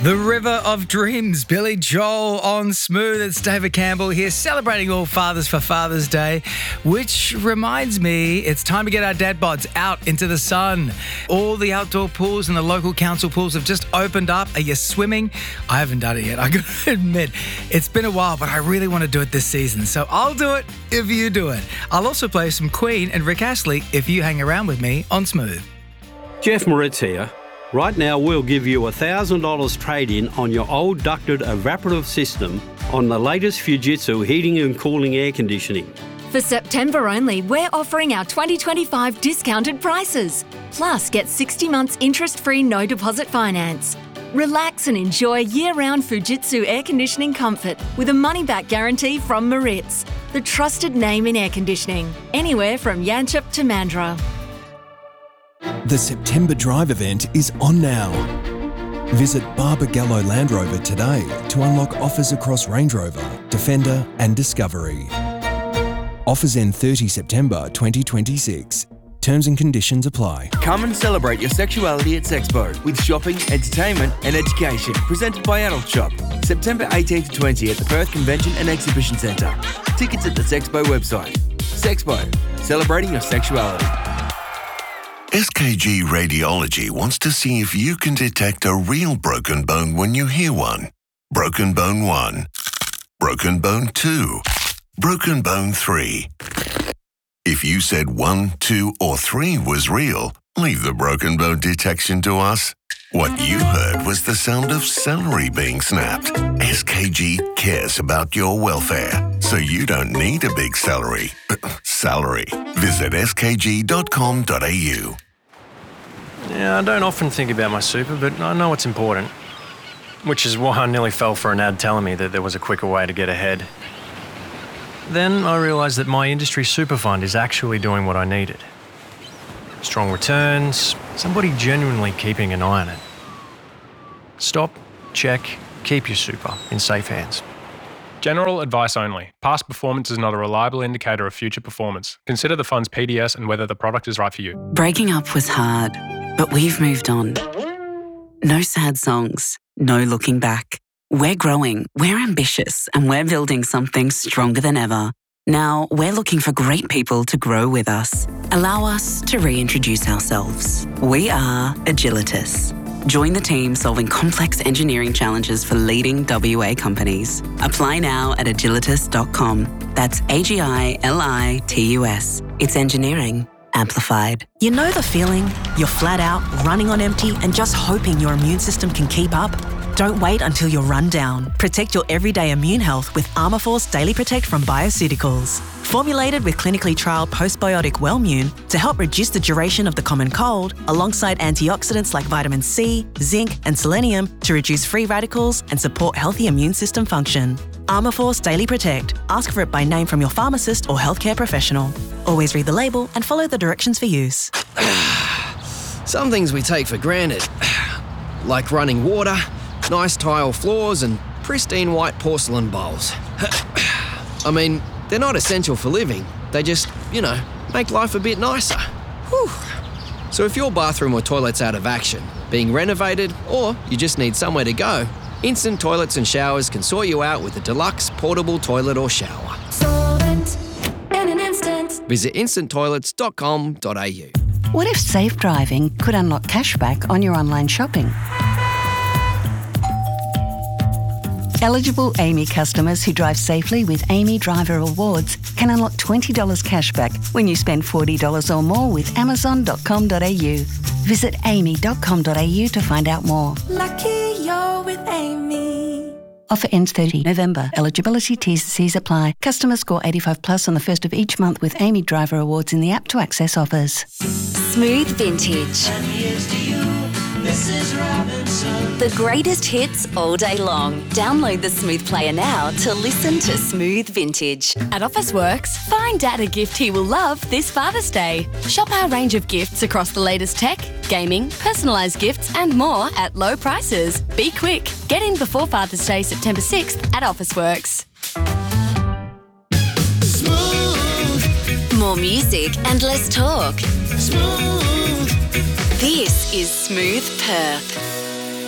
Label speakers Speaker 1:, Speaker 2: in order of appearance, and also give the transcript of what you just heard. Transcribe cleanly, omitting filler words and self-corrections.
Speaker 1: The River of Dreams, Billy Joel on Smooth. It's David Campbell here, celebrating all fathers for Father's Day, which reminds me it's time to get our dad bods out into the sun. All the outdoor pools and the local council pools have just opened up. Are you swimming? I haven't done it yet. I gotta admit, it's been a while, but I really want to do it this season. So I'll do it if you do it. I'll also play some Queen and Rick Astley if you hang around with me on Smooth.
Speaker 2: Jeff Moritz here. Right now, we'll give you $1,000 trade-in on your old ducted evaporative system on the latest Fujitsu heating and cooling air conditioning.
Speaker 3: For September only, we're offering our 2025 discounted prices. Plus, get 60 months interest-free no deposit finance. Relax and enjoy year-round Fujitsu air conditioning comfort with a money-back guarantee from Moritz, the trusted name in air conditioning, anywhere from Yanchep to Mandurah.
Speaker 4: The September Drive event is on now. Visit Barbagallo Land Rover today to unlock offers across Range Rover, Defender and Discovery. Offers end 30 September 2026. Terms and conditions apply.
Speaker 5: Come and celebrate your sexuality at Sexpo with shopping, entertainment and education presented by Adult Shop. September 18 to 20 at the Perth Convention and Exhibition Centre. Tickets at the Sexpo website. Sexpo, celebrating your sexuality.
Speaker 6: SKG Radiology wants to see if you can detect a real broken bone when you hear one. Broken bone 1. Broken bone 2. Broken bone 3. If you said 1, 2 or 3 was real, leave the broken bone detection to us. What you heard was the sound of celery being snapped. SKG cares about your welfare, so you don't need a big salary. Visit skg.com.au.
Speaker 7: Yeah, I don't often think about my super, but I know it's important. Which is why I nearly fell for an ad telling me that there was a quicker way to get ahead. Then I realised that my industry super fund is actually doing what I needed. Strong returns, somebody genuinely keeping an eye on it. Stop, check, keep your super in safe hands.
Speaker 8: General advice only. Past performance is not a reliable indicator of future performance. Consider the fund's PDS and whether the product is right for you.
Speaker 9: Breaking up was hard, but we've moved on. No sad songs, no looking back. We're growing, we're ambitious, and we're building something stronger than ever. Now, we're looking for great people to grow with us. Allow us to reintroduce ourselves. We are Agilitas. Join the team solving complex engineering challenges for leading WA companies. Apply now at agilitas.com. That's AGILITUS. It's engineering amplified.
Speaker 10: You know the feeling? You're flat out, running on empty, and just hoping your immune system can keep up? Don't wait until you're run down. Protect your everyday immune health with Armourforce Daily Protect from Bioceuticals. Formulated with clinically trialled postbiotic Wellmune to help reduce the duration of the common cold, alongside antioxidants like vitamin C, zinc, and selenium to reduce free radicals and support healthy immune system function. Armourforce Daily Protect. Ask for it by name from your pharmacist or healthcare professional. Always read the label and follow the directions for use.
Speaker 11: Some things we take for granted, like running water, nice tile floors, and pristine white porcelain bowls. I mean, they're not essential for living. They just, make life a bit nicer. Whew. So if your bathroom or toilet's out of action, being renovated, or you just need somewhere to go, Instant Toilets and Showers can sort you out with a deluxe portable toilet or shower.
Speaker 12: Solvent in an instant.
Speaker 11: Visit instanttoilets.com.au.
Speaker 13: What if safe driving could unlock cashback on your online shopping? Eligible AAMI customers who drive safely with AAMI Driver Rewards can unlock $20 cashback when you spend $40 or more with Amazon.com.au. Visit aami.com.au to find out more.
Speaker 12: Lucky you're with AAMI.
Speaker 13: Offer ends 30 November. Eligibility T's and C's apply. Customers score 85 plus on the first of each month with AAMI Driver Rewards in the app to access offers.
Speaker 3: Smooth Vintage. The greatest hits all day long. Download the Smooth Player now to listen to Smooth Vintage.
Speaker 14: At Officeworks, find Dad a gift he will love this Father's Day. Shop our range of gifts across the latest tech, gaming, personalised gifts and more at low prices. Be quick. Get in before Father's Day, September 6th at Officeworks.
Speaker 3: Smooth. More music and less talk.
Speaker 12: Smooth.
Speaker 3: This is Smooth Perth.